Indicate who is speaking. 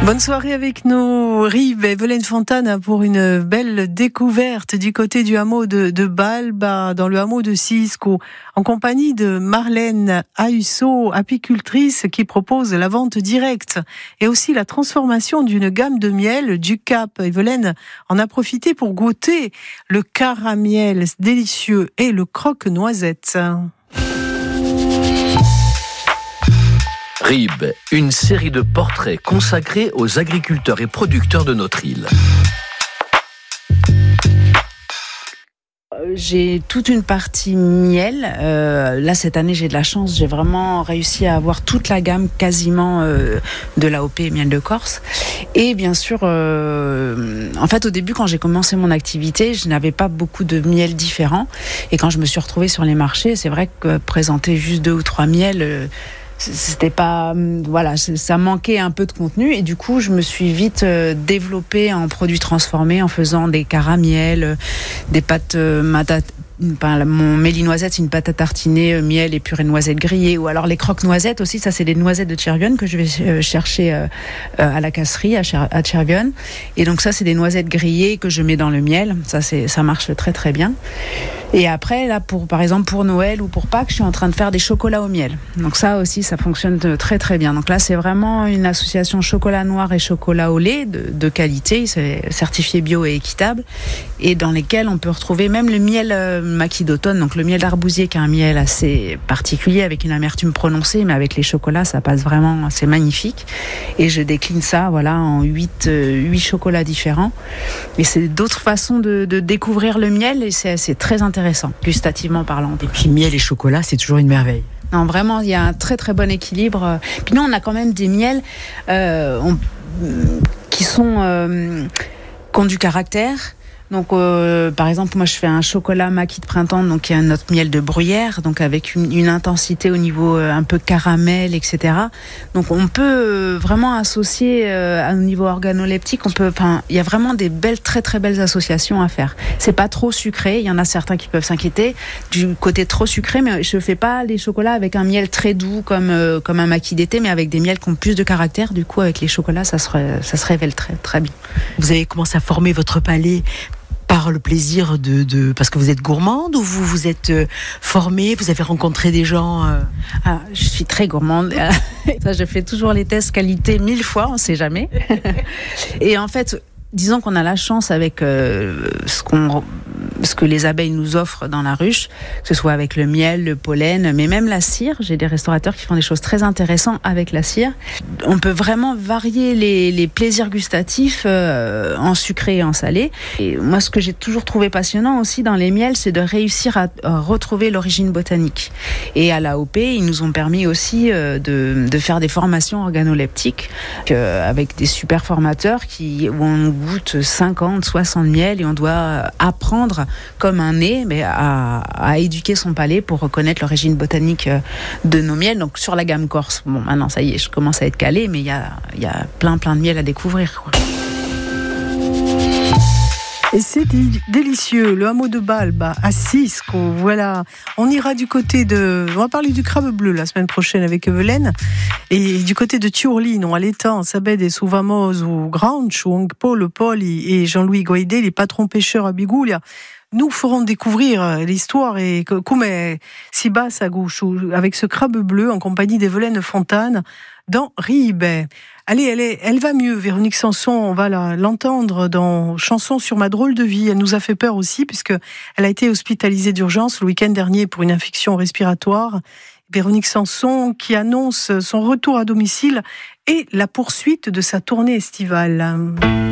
Speaker 1: Bonne soirée avec nous, Rib et Evelyne Fontane, pour une belle découverte du côté du hameau de Balba, dans le hameau de Cisco, en compagnie de Marlène Ahusso, apicultrice, qui propose la vente directe et aussi la transformation d'une gamme de miel du Cap. Evelyne en a profité pour goûter le caramiel délicieux et le croque-noisette.
Speaker 2: Rib, une série de portraits consacrés aux agriculteurs et producteurs de notre île.
Speaker 3: J'ai toute une partie miel. Là, cette année, j'ai de la chance. J'ai vraiment réussi à avoir toute la gamme quasiment de l'AOP Miel de Corse. Et bien sûr, en fait, au début, quand j'ai commencé mon activité, je n'avais pas beaucoup de miels différents. Et quand je me suis retrouvée sur les marchés, c'est vrai que présenter juste 2 ou 3 miels... c'était pas, voilà, ça manquait un peu de contenu, et du coup je me suis vite développée en produits transformés, en faisant des caramiels, des pâtes mon méli-noisette, c'est une pâte à tartiner, miel et purée de noisettes grillées, ou alors les croque-noisettes aussi, ça c'est des noisettes de Chervionne que je vais chercher à la casserie à Chervionne, et donc ça c'est des noisettes grillées que je mets dans le miel, ça marche très très bien. Et après, là, par exemple, pour Noël ou pour Pâques, je suis en train de faire des chocolats au miel. Donc ça aussi, ça fonctionne très très bien. Donc là, c'est vraiment une association chocolat noir et chocolat au lait de qualité, c'est certifié bio et équitable, et dans lesquels on peut retrouver même le miel maquis d'automne, donc le miel d'arbousier, qui est un miel assez particulier avec une amertume prononcée, mais avec les chocolats, ça passe vraiment, c'est magnifique. Et je décline ça, voilà, en 8 chocolats différents. Et c'est d'autres façons de découvrir le miel, et c'est très intéressant, gustativement parlant.
Speaker 4: Et puis miel et chocolat, c'est toujours une merveille.
Speaker 3: Non, vraiment, il y a un très très bon équilibre. Puis nous, on a quand même des miels qui ont du caractère. Donc, par exemple, moi, je fais un chocolat maquis de printemps, donc il y a notre miel de bruyère, donc avec une intensité au niveau un peu caramel, etc. Donc, on peut vraiment associer au niveau organoleptique. Il y a vraiment des très très belles associations à faire. C'est pas trop sucré. Il y en a certains qui peuvent s'inquiéter du côté trop sucré, mais je fais pas les chocolats avec un miel très doux comme un maquis d'été, mais avec des miels qui ont plus de caractère. Du coup, avec les chocolats, ça se révèle très très bien.
Speaker 4: Vous avez commencé à former votre palais par le plaisir parce que vous êtes gourmande, ou vous êtes formée, vous avez rencontré des gens
Speaker 3: Je suis très gourmande. Ça, je fais toujours les tests qualité 1000 fois, on ne sait jamais. Et en fait, disons qu'on a la chance avec ce que les abeilles nous offrent dans la ruche, que ce soit avec le miel, le pollen, mais même la cire. J'ai des restaurateurs qui font des choses très intéressantes avec la cire. On peut vraiment varier les plaisirs gustatifs en sucré et en salé. Et moi, ce que j'ai toujours trouvé passionnant aussi dans les miels, c'est de réussir à retrouver l'origine botanique. Et à l'AOP, ils nous ont permis aussi de faire des formations organoleptiques avec des super formateurs où on goûte 50, 60 miels, et on doit apprendre comme un nez, mais à éduquer son palais pour reconnaître l'origine botanique de nos miels. Donc sur la gamme corse, bon, maintenant ça y est, je commence à être calée, mais il y a plein de miels à découvrir, quoi.
Speaker 1: Et c'est délicieux, le hameau de Balba, à Cisco, voilà. On ira on va parler du crabe bleu la semaine prochaine avec Evelyne. Et du côté de Tiurlino, à l'étang, Sabed et Souvamos, ou Granch, ou Paul et Jean-Louis Goïdé, les patrons pêcheurs à Bigoulia, nous ferons découvrir l'histoire et come si basse à gauche, avec ce crabe bleu en compagnie d'Evelyne Fontane dans Rib. Allez, elle va mieux, Véronique Sanson, on va l'entendre dans Chanson sur ma drôle de vie. Elle nous a fait peur aussi, puisque elle a été hospitalisée d'urgence le week-end dernier pour une infection respiratoire. Véronique Sanson qui annonce son retour à domicile et la poursuite de sa tournée estivale.